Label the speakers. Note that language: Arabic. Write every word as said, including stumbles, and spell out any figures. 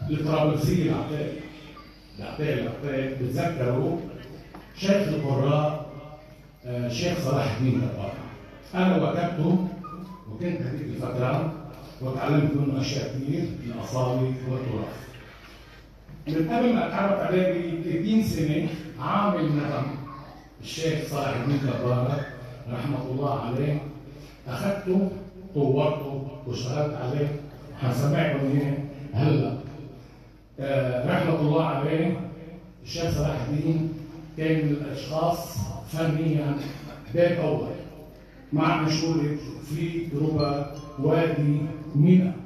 Speaker 1: الطرابلسية العتاق العتاق العتاق بتذكروا شيخ القراء الشيخ صلاح الدين كبارة. أنا واجهته وكنت هذيك الفترة وتعلمت منه أشياء كثير في الأصالة والتراث. من قبل ما أتعرف عليه ب ثلاثين سنة عامل نغم الشيخ صلاح الدين كبارة رحمة الله عليه، أخذته طورته واشتغلت عليه وحنسمعكم إياه هلا. آه رحمة الله عليه الشيخ صلاح الدين كان من الأشخاص فنيا باب أول مع مشهورة في ربا وادي مينا.